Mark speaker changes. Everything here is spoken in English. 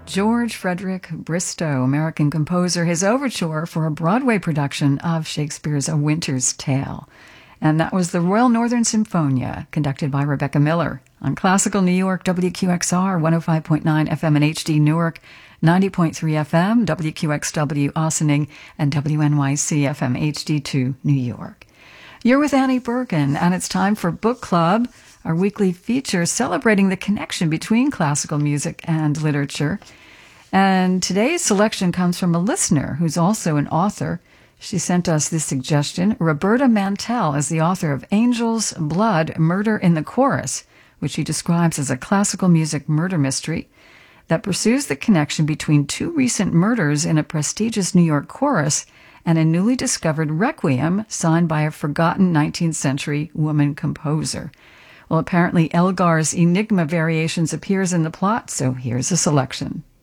Speaker 1: George Frederick Bristow, American composer, his overture for a Broadway production of Shakespeare's A Winter's Tale. And that was the Royal Northern Symphonia, conducted by Rebecca Miller, on Classical New York, WQXR, 105.9 FM in HD Newark, 90.3 FM, WQXW Ossining, and WNYC FM HD2 New York. You're with Annie Bergen, and it's time for Book Club, our weekly feature celebrating the connection between classical music and literature. And today's selection comes from a listener who's also an author. She sent us this suggestion. Roberta Mantell is the author of Angels, Blood, Murder in the Chorus, which she describes as a classical music murder mystery that pursues the connection between two recent murders in a prestigious New York chorus and a newly discovered requiem signed by a forgotten 19th century woman composer. Well, apparently Elgar's Enigma Variations appears in the plot, so here's a selection.